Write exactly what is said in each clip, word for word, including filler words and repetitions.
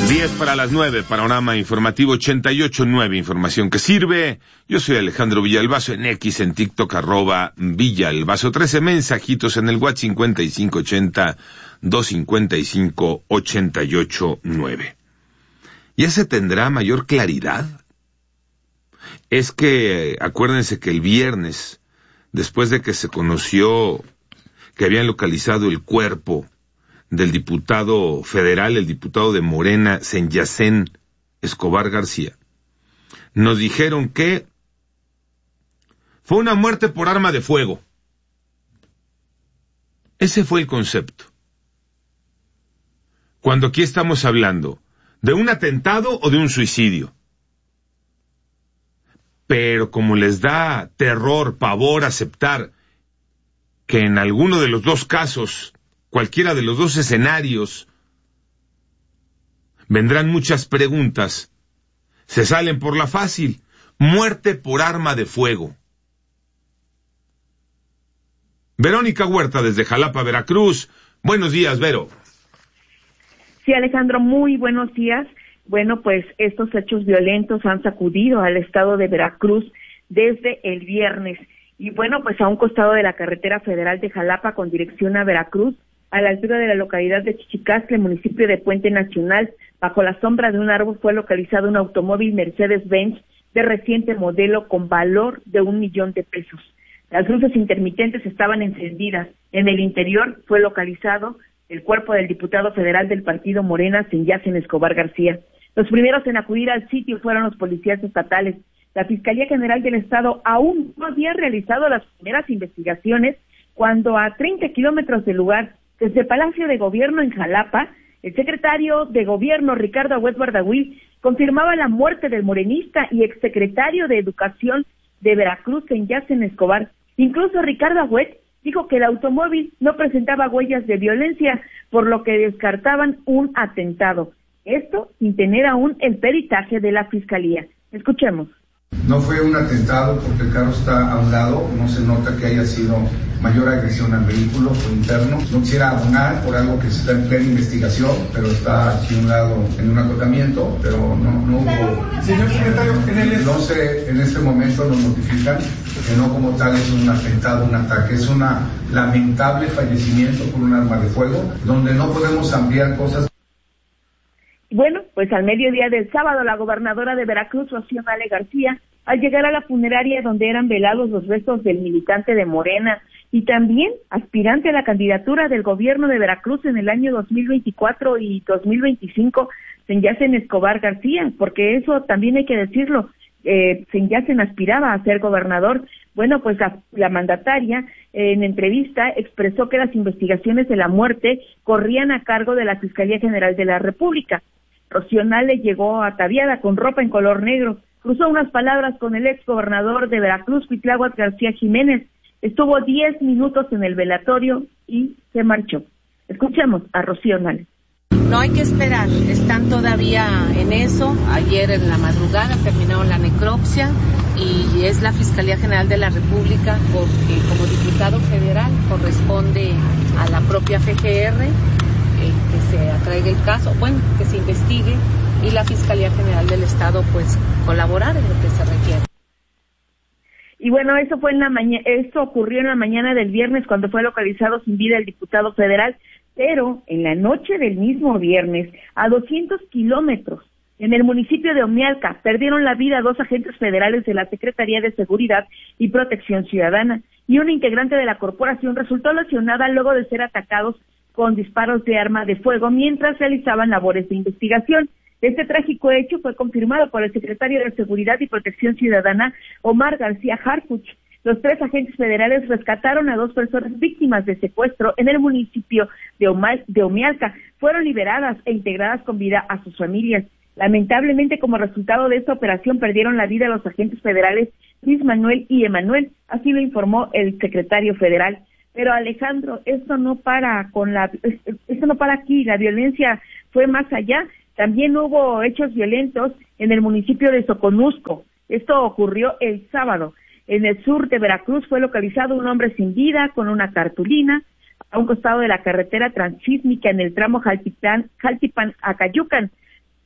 diez para las nueve, panorama informativo ochenta y ocho nueve, información que sirve. Yo soy Alejandro Villalbazo, en X, en TikTok, arroba Villalbazo. trece mensajitos en el WhatsApp cincuenta y cinco ochenta, doscientos cincuenta y cinco, ochenta y ocho nueve. ¿Ya se tendrá mayor claridad? Es que, acuérdense que el viernes, después de que se conoció que habían localizado el cuerpo del diputado federal, el diputado de Morena, Senyacén Escobar García, nos dijeron que fue una muerte por arma de fuego. Ese fue el concepto. Cuando aquí estamos hablando de un atentado o de un suicidio. Pero como les da terror, pavor aceptar que en alguno de los dos casos, cualquiera de los dos escenarios, vendrán muchas preguntas, se salen por la fácil: muerte por arma de fuego. Verónica Huerta, desde Jalapa, Veracruz. Buenos días, Vero. Sí, Alejandro, muy buenos días. Bueno, pues estos hechos violentos han sacudido al estado de Veracruz desde el viernes. Y bueno, pues a un costado de la carretera federal de Jalapa con dirección a Veracruz, a la altura de la localidad de Chichicastle, municipio de Puente Nacional, bajo la sombra de un árbol fue localizado un automóvil Mercedes-Benz de reciente modelo con valor de un millón de pesos. Las luces intermitentes estaban encendidas. En el interior fue localizado el cuerpo del diputado federal del partido Morena, Senyacén Escobar García. Los primeros en acudir al sitio fueron los policías estatales. La Fiscalía General del Estado aún no había realizado las primeras investigaciones cuando a treinta kilómetros del lugar, desde Palacio de Gobierno en Jalapa, el secretario de Gobierno, Ricardo Agüed Bardagüí, confirmaba la muerte del morenista y exsecretario de Educación de Veracruz, Senyacén Escobar. Incluso Ricardo Agüed dijo que el automóvil no presentaba huellas de violencia, por lo que descartaban un atentado. Esto sin tener aún el peritaje de la Fiscalía. Escuchemos. No fue un atentado porque el carro está a un lado, no se nota que haya sido mayor agresión al vehículo o interno. No quisiera abonar por algo que está en plena investigación, pero está aquí a un lado en un acotamiento, pero no, no hubo... Señor secretario, en el... No sé, en este momento nos notifican que no como tal es un atentado, un ataque, es un lamentable fallecimiento por un arma de fuego, donde no podemos ampliar cosas. Bueno, pues al mediodía del sábado, la gobernadora de Veracruz, Rocío Nale García, al llegar a la funeraria donde eran velados los restos del militante de Morena y también aspirante a la candidatura del gobierno de Veracruz en el año dos mil veinticuatro y dos mil veinticinco, Senyacén Escobar García, porque eso también hay que decirlo, eh, Senyacén aspiraba a ser gobernador. Bueno, pues la, la mandataria eh, en entrevista expresó que las investigaciones de la muerte corrían a cargo de la Fiscalía General de la República. Rocío Nale llegó ataviada con ropa en color negro, cruzó unas palabras con el ex gobernador de Veracruz, Cuitláhuac García Jiménez, estuvo diez minutos en el velatorio y se marchó. Escuchemos a Rocío Nale. No hay que esperar, están todavía en eso. Ayer en la madrugada terminaron la necropsia y es la Fiscalía General de la República, porque como diputado federal corresponde a la propia F G R eh, que se atraiga el caso, bueno, que se investigue, y la Fiscalía General del Estado pues colaborar en lo que se requiere. Y bueno, eso fue en la mañana, esto ocurrió en la mañana del viernes cuando fue localizado sin vida el diputado federal, pero en la noche del mismo viernes, a doscientos kilómetros, en el municipio de Omialca, perdieron la vida dos agentes federales de la Secretaría de Seguridad y Protección Ciudadana, y una integrante de la corporación resultó lesionada luego de ser atacados con disparos de arma de fuego mientras realizaban labores de investigación. Este trágico hecho fue confirmado por el secretario de Seguridad y Protección Ciudadana, Omar García Harfuch. Los tres agentes federales rescataron a dos personas víctimas de secuestro en el municipio de, Omal, de Omialca. Fueron liberadas e integradas con vida a sus familias. Lamentablemente, como resultado de esta operación, perdieron la vida los agentes federales Luis Manuel y Emanuel. Así lo informó el secretario federal. Pero Alejandro, esto no para con la, esto no para aquí. La violencia fue más allá. También hubo hechos violentos en el municipio de Soconusco. Esto ocurrió el sábado. En el sur de Veracruz fue localizado un hombre sin vida con una cartulina a un costado de la carretera transísmica en el tramo Jaltipan, Jaltipan a Cayucan.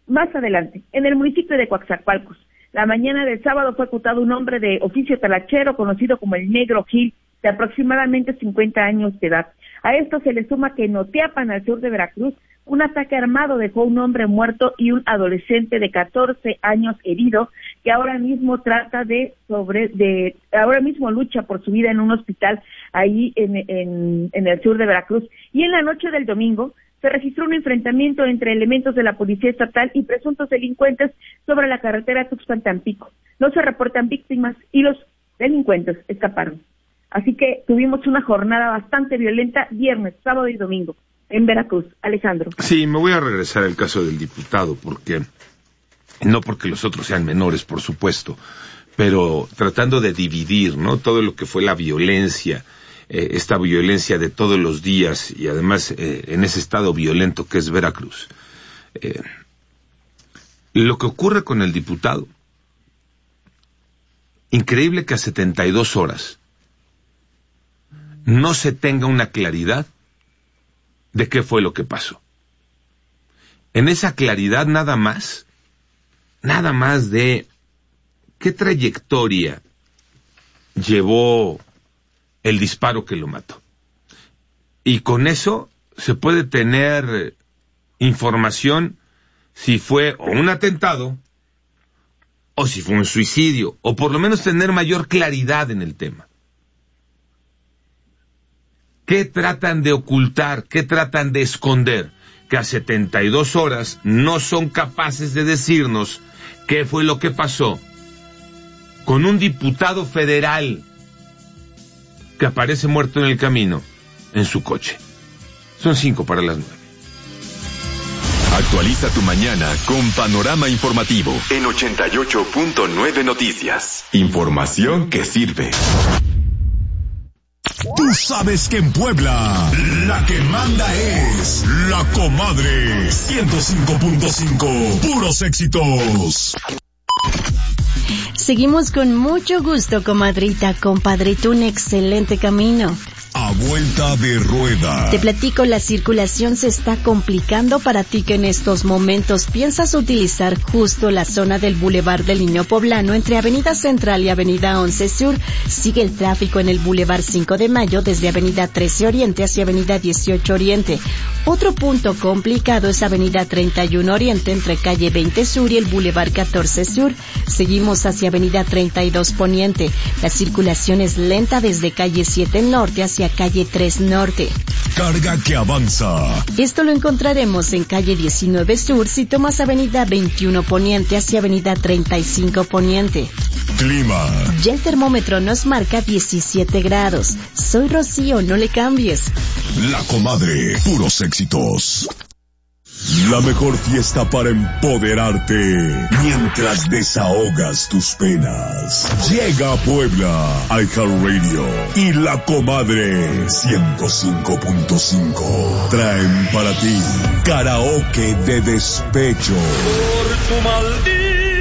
Más adelante, en el municipio de Coaxacualcos, la mañana del sábado fue ejecutado un hombre de oficio talachero conocido como el Negro Gil, de aproximadamente cincuenta años de edad. A esto se le suma que en Oteapan, al sur de Veracruz, un ataque armado dejó un hombre muerto y un adolescente de catorce años herido, que ahora mismo trata de sobre, de, ahora mismo lucha por su vida en un hospital ahí en, en, en el sur de Veracruz. Y en la noche del domingo se registró un enfrentamiento entre elementos de la Policía Estatal y presuntos delincuentes sobre la carretera Tuxpan-Tampico. No se reportan víctimas y los delincuentes escaparon. Así que tuvimos una jornada bastante violenta viernes, sábado y domingo en Veracruz. Alejandro. Sí, me voy a regresar al caso del diputado, porque no porque los otros sean menores, por supuesto, pero tratando de dividir, ¿no? Todo lo que fue la violencia, eh, esta violencia de todos los días y además eh, en ese estado violento que es Veracruz. Eh, lo que ocurre con el diputado, increíble que a setenta y dos horas no se tenga una claridad de qué fue lo que pasó. En esa claridad nada más, nada más de qué trayectoria llevó el disparo que lo mató. Y con eso se puede tener información si fue o un atentado o si fue un suicidio, o por lo menos tener mayor claridad en el tema. ¿Qué tratan de ocultar? ¿Qué tratan de esconder? Que a setenta y dos horas no son capaces de decirnos qué fue lo que pasó con un diputado federal que aparece muerto en el camino en su coche. Son cinco para las nueve. Actualiza tu mañana con Panorama Informativo en ochenta y ocho punto nueve Noticias. Información que sirve. Tú sabes que en Puebla la que manda es La Comadre. ciento cinco punto cinco, puros éxitos. Seguimos con mucho gusto, comadrita, compadrito, un excelente camino. A vuelta de rueda. Te platico, la circulación se está complicando para ti que en estos momentos piensas utilizar justo la zona del Boulevard del Niño Poblano entre Avenida Central y Avenida once Sur. Sigue el tráfico en el Boulevard cinco de Mayo desde Avenida trece Oriente hacia Avenida dieciocho Oriente. Otro punto complicado es Avenida treinta y uno Oriente entre Calle veinte Sur y el Boulevard catorce Sur. Seguimos hacia Avenida treinta y dos Poniente. La circulación es lenta desde Calle siete Norte hacia Calle tres Norte. Carga que avanza. Esto lo encontraremos en Calle diecinueve Sur si tomas Avenida veintiuno Poniente hacia Avenida treinta y cinco Poniente. Clima. Ya el termómetro nos marca diecisiete grados. Soy Rocío, no le cambies. La Comadre, puros éxitos. La mejor fiesta para empoderarte mientras desahogas tus penas. Llega a Puebla, iHeartRadio y La Comadre ciento cinco punto cinco. Traen para ti karaoke de despecho. Por tu maldito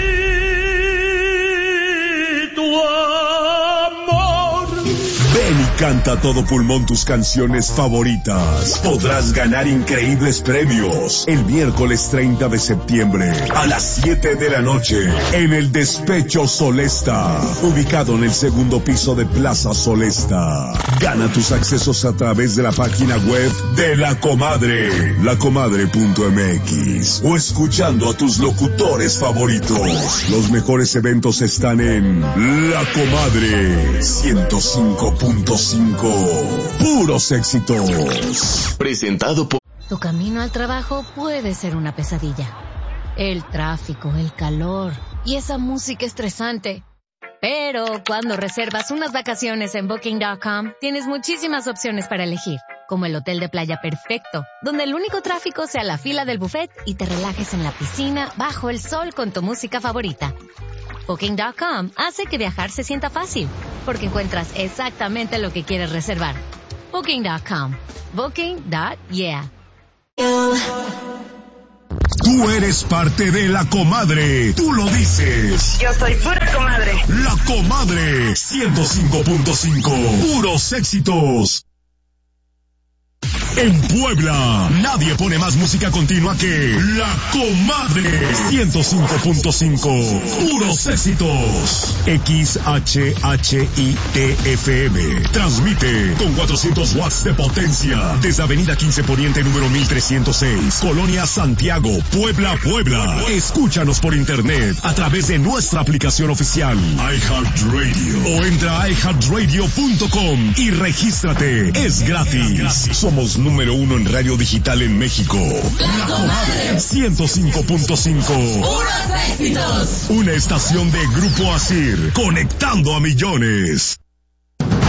amor. Ven y canta a todo pulmón tus canciones favoritas. Podrás ganar increíbles premios el miércoles treinta de septiembre a las siete de la noche en el Despecho Solesta, ubicado en el segundo piso de Plaza Solesta. Gana tus accesos a través de la página web de La Comadre, lacomadre punto m x, o escuchando a tus locutores favoritos. Los mejores eventos están en La Comadre ciento cinco punto cinco. Puros éxitos. Presentado por... Tu camino al trabajo puede ser una pesadilla. El tráfico, el calor y esa música estresante. Pero cuando reservas unas vacaciones en Booking punto com, tienes muchísimas opciones para elegir, como el hotel de playa perfecto, donde el único tráfico sea la fila del buffet y te relajes en la piscina bajo el sol con tu música favorita. Booking punto com hace que viajar se sienta fácil, porque encuentras exactamente lo que quieres reservar. Booking punto com. Booking. Yeah. Tú eres parte de La Comadre. Tú lo dices. Yo soy pura comadre. La Comadre ciento cinco punto cinco. Puros éxitos. En Puebla, nadie pone más música continua que La Comadre. ciento cinco punto cinco, puros éxitos. X H H I T F M. Transmite con cuatrocientos watts de potencia desde Avenida quince Poniente número mil trescientos seis, Colonia Santiago, Puebla, Puebla. Escúchanos por internet a través de nuestra aplicación oficial iHeartRadio o entra a i heart radio punto com y regístrate. Es gratis. Somos número uno en radio digital en México. La Comadre ciento cinco punto cinco. Puros éxitos. Una estación de Grupo Asir, conectando a millones.